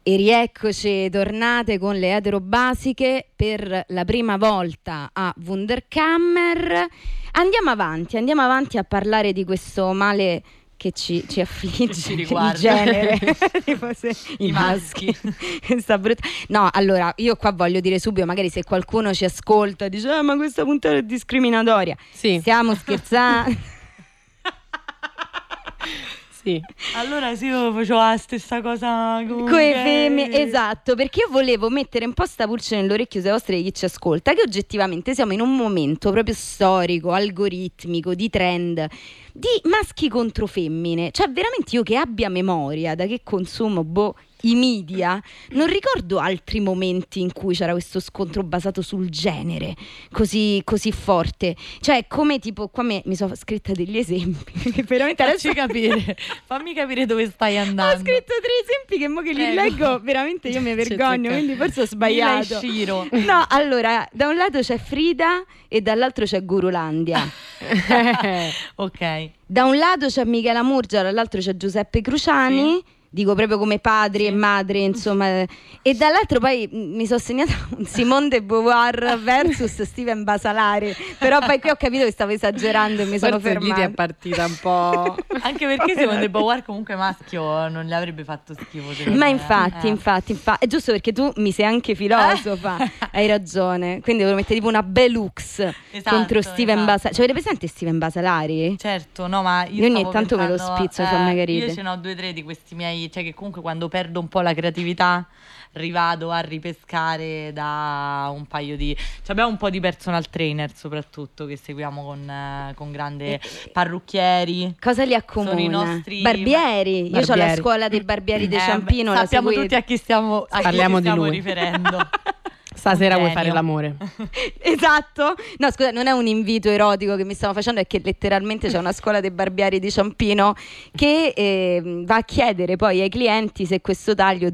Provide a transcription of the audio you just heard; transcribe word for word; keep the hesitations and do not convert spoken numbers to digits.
E rieccoci tornate con le eterobasiche per la prima volta a Wunderkammer. Andiamo avanti, andiamo avanti a parlare di questo male che ci, ci affligge, che ci riguarda. il genere, tipo se, i maschi. Sta brutta. No, allora, io qua voglio dire subito, magari se qualcuno ci ascolta e dice ah, ma questa puntata è discriminatoria. Sì. Stiamo scherzando. Sì. Allora sì, io facevo la stessa cosa con Coi femmine, esatto, perché io volevo mettere un po' sta pulce nell'orecchio se vostre di chi ci ascolta, che oggettivamente siamo in un momento proprio storico, algoritmico, di trend, di maschi contro femmine. Cioè veramente io che abbia memoria da che consumo, boh, i media, non ricordo altri momenti in cui c'era questo scontro basato sul genere così, così forte. Cioè come tipo qua me, mi sono scritta degli esempi che veramente adesso Facci capire, fammi capire dove stai andando. ho scritto tre esempi che mo che li Prego. leggo veramente io mi vergogno, quindi forse ho Mila e sbagliato. Ciro. No, allora da un lato c'è Frida e dall'altro c'è Gurulandia. Ok. Da un lato c'è Michela Murgia, dall'altro c'è Giuseppe Cruciani. Sì. Dico proprio come padri Sì. e madri, insomma. E dall'altro poi mh, mi sono segnata un Simone de Beauvoir versus Steven Basalari. Però poi qui ho capito che stavo esagerando e mi sono Forse lì ti è fermata. partita un po'. Anche perché Simone de Beauvoir comunque maschio non le avrebbe fatto schifo. secondo Ma me. infatti, Eh. infatti, infatti, è giusto perché tu mi sei anche filosofa, hai ragione. Quindi volevo mettere tipo una Belux Esatto, contro Steven esatto. Basalari. Cioè, avete presente Steven Basalari? Certo, no, ma io, Io ogni stavo tanto me lo pensando, spizzo sua Margherita. Io ce n'ho due o tre di questi miei, cioè che comunque quando perdo un po' la creatività rivado a ripescare da un paio di... Cioè abbiamo un po' di personal trainer soprattutto che seguiamo con, eh, con grande parrucchieri. Cosa li Sono accomuna? i nostri- Barbieri. Io ho la Barbieri. scuola dei barbieri di Eh, Ciampino, la sappiamo seguite. tutti a chi stiamo, a chi Parliamo ci di stiamo lui. riferendo. Stasera Un vuoi genio. fare l'amore? Esatto. No, scusa, non è un invito erotico che mi stiamo facendo, è che letteralmente c'è una scuola dei barbieri di Ciampino che eh, va a chiedere poi ai clienti se questo taglio